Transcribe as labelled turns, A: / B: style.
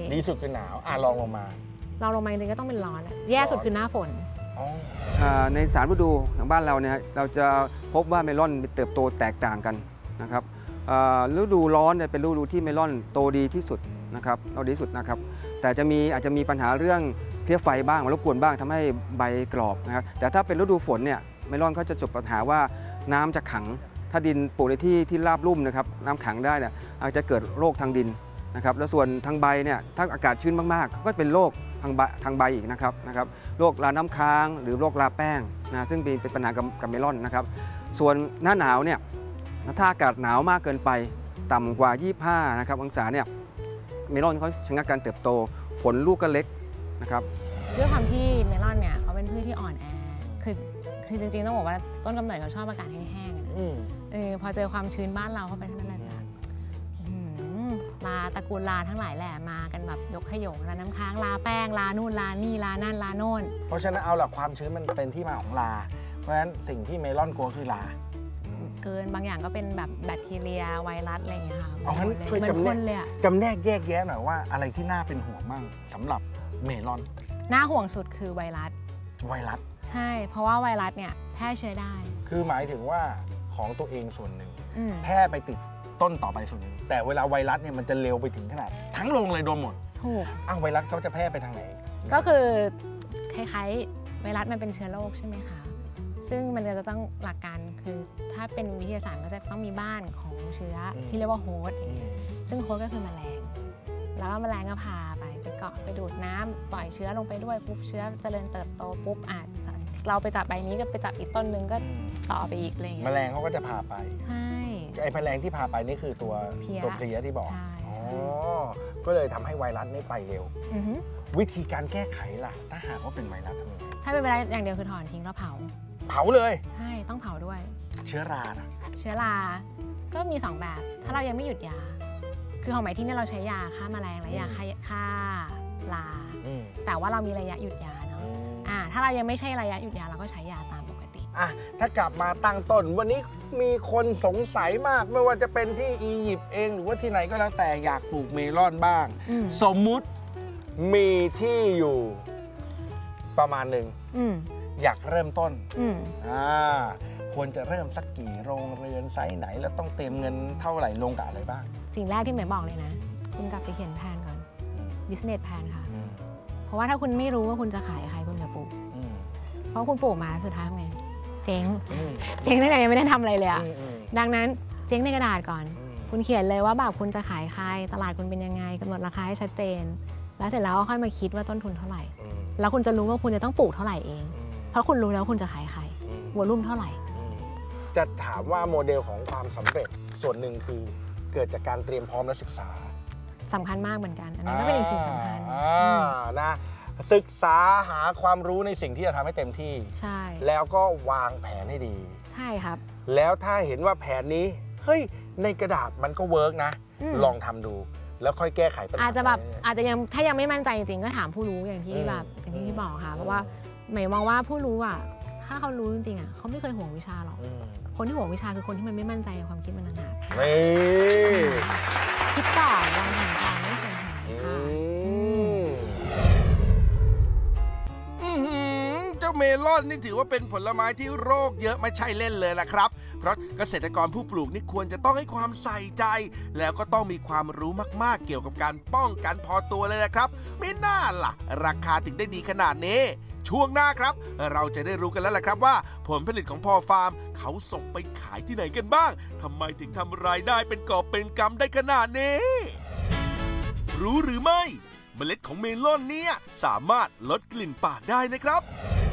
A: ดีสุดคือหนาวลองลงมา
B: จริงๆก็ต้องเป็นร้อนแย่สุดคือหน้าฝน
C: ใน3 ฤดูของบ้านเราเนี่ยเราจะพบว่าเมลอนเติบโตแตกต่างกันนะครับฤดูร้อนเนี่ยเป็นฤดูที่เมลอนโตดีที่สุดนะครับโตดีที่สุดนะครับแต่อาจจะมีปัญหาเรื่องเพลี้ยไฟบ้างรบกวนบ้างทำให้ใบกรอบนะครับแต่ถ้าเป็นฤดูฝนเนี่ยเมลอนเขาจะจบปัญหาว่าน้ำจะขังถ้าดินปลูกในที่ราบลุ่มนะครับน้ำขังได้เนี่ยอาจจะเกิดโรคทางดินนะครับแล้วส่วนทางใบเนี่ยถ้าอากาศชื้นมากๆก็เป็นโรคทางใบอีกนะครับโรคราน้ำค้างหรือโรคราแป้งนะซึ่งเป็นปัญหากับเมลอนนะครับส่วนหน้าหนาวเนี่ยถ้าอากาศหนาวมากเกินไปต่ำกว่า25นะครับองศาเนี่ยเมลอนเขาชะงักการเติบโตผลลูกก็เล็กนะครับ
B: ด้วยความที่เมลอนเนี่ยเขาเป็นพืชที่อ่อนแอคือจริงๆต้องบอกว่าต้นกำเนิดเขาชอบอากาศแห้งๆพอเจอความชื้นบ้านเราเข้าไปเท่านั้นแหละจ้ะลาตระกูลลาทั้งหลายแหละมากันแบบยกขยงลาน้ำค้างลาแป้งลานู่นลานี่ลานั่นลาโน่น
A: เพราะฉะนั้นเอาหลักความชื้นมันเป็นที่มาของลาเพราะฉะนั้นสิ่งที่เมลอนกลัวคือลา
B: เกินบางอย่างก็เป็นแบบแบคทีเรียไวรัสอะไรอย่างเงี้ยค่ะ
A: เอางั้นช่วยจำแนกแยกแยะหน่อยว่าอะไรที่น่าเป็นห่วงมั่งสำหรับเมลอน
B: น่าห่วงสุดคือไวรัสใช่เพราะว่าไวรัสเนี่ยแพร่เชื้อได้
A: คือหมายถึงว่าของตัวเองส่วนหนึ่งแพร่ไปติดต้นต่อไปส่วนหนึ่งแต่เวลาไวรัสเนี่ยมันจะเร็วไปถึงขนาดทั้งโรงเลยโดนหมด
B: ถูก
A: ไวรัสเขาจะแพร่ไปทางไหน
B: ก็คือคล้ายๆไวรัสมันเป็นเชื้อโรคใช่ไหมคะซึ่งมันจะต้องหลักการคือถ้าเป็นวิทยาศาสตร์ก็จะต้องมีบ้านของเชื้อที่เรียกว่าโฮสต์ซึ่งโฮสต์ก็คือแมลงแล้วแมลงก็พาไปเกาะไปดูดน้ำปล่อยเชื้อลงไปด้วยปุ๊บเชื้อเจริญเติบโตปุ๊บเราไปจับใบนี้ก็ไปจับอีกต้นนึงก็ต่อไปอีกอะไรอย่างเงี้ย
A: แมลงเขาก็จะพาไป
B: ใช่
A: ไอ้แมลงที่พาไปนี่คือตัวเพลี้ยที่บอกก็เลยทำให้ไวรัสนี่ไปเร็ววิธีการแก้ไขล่ะถ้าหากว่าเป็นไวรัสทำยังไง
B: ถ้าเป็นไวรัสอย่างเดียวคือถอนทิ้งแล้วเผา
A: เลย
B: ใช่ต้องเผาด้วย
A: เชื้อรา
B: เชื้อราก็มี2แบบถ้าเรายังไม่หยุดยาคือของหมายที่นี่เราใช้ยาฆ่าแมลงและยาฆ่าราแต่ว่าเรามีระยะหยุดยาเนาะถ้าเรายังไม่ใช่ระยะหยุดยาเราก็ใช้ยาตามปกติ
A: ถ้ากลับมาตั้งต้นวันนี้มีคนสงสัยมากไม่ว่าจะเป็นที่อียิปต์เองหรือว่าที่ไหนก็แล้วแต่อยากปลูกเมลอนบ้างสมมุติมีที่อยู่ประมาณหนึ่งอยากเริ่มต้นควรจะเริ่มสักกี่โรงเรือนไซส์ไหนแล้วต้องเตรียมเงินเท่าไหร่ลงกับอะไรบ้าง
B: สิ่งแรกที่หมายบอกเลยนะคุณกลับไปเขียนแผนก่อน business plan ค่ะเพราะว่าถ้าคุณไม่รู้ว่าคุณจะขายใครคุณจะปลูกเพราะคุณปลูกมาสุดท้ายไงเจ๊งตั้งแต่ยังไม่ได้ทำอะไรเลยอ่ะดังนั้นเจ๊งในกระดาษก่อนคุณเขียนเลยว่าแบบคุณจะขายใครตลาดคุณเป็นยังไงกำหนดราคาให้ชัดเจนแล้วเสร็จแล้วค่อยมาคิดว่าต้นทุนเท่าไหร่แล้วคุณจะรู้ว่าคุณจะต้องปลูกเท่าไหร่เองเพราะคุณรู้แล้วคุณจะขายใครวอลุ่มเท่าไหร่
A: จะถามว่าโมเดลของความสำเร็จส่วนหนึ่งคือเกิดจากการเตรียมพร้อมและศึกษา
B: สำคัญมากเหมือนกันอันนั้นก็เป็นอีกสิ่งสำคัญ
A: นะศึกษาหาความรู้ในสิ่งที่จะทำให้เต็มที่
B: ใช่
A: แล้วก็วางแผนให้ดี
B: ใช่ครับ
A: แล้วถ้าเห็นว่าแผนนี้เฮ้ยในกระดาษมันก็เวิร์กนะลองทำดูแล้วค่อยแก้ไขปัญหา
B: อาจจะยังถ้ายังไม่มั่นใจจริงๆก็ถามผู้รู้อย่างที่พี่บอกค่ะเพราะว่าหมายมองว่าผู้รู้ถ้าเขารู้จริงๆเขาไม่เคยห่วงวิชาหรอกคนที่ห่วงวิชาคือคนที่มันไม่มั่นใจในความคิดมันต่างหากคิดก่อนวางแผนก่อนไม่เสียหาย
D: เจ้าเมลอนนี่ถือว่าเป็นผลไม้ที่โรคเยอะไม่ใช่เล่นเลยล่ะครับเพราะเกษตรกรผู้ปลูกนี่ควรจะต้องให้ความใส่ใจแล้วก็ต้องมีความรู้มากๆเกี่ยวกับการป้องกันพอตัวเลยนะครับไม่น่าล่ะราคาถึงได้ดีขนาดนี้ช่วงหน้าครับเราจะได้รู้กันแล้วล่ะครับว่าผลผลิตของพ่อฟาร์มเขาส่งไปขายที่ไหนกันบ้างทำไมถึงทำรายได้เป็นกอบเป็นกำได้ขนาดนี้รู้หรือไม่เมล็ดของเมลอนเนี่ยสามารถลดกลิ่นปากได้นะครับ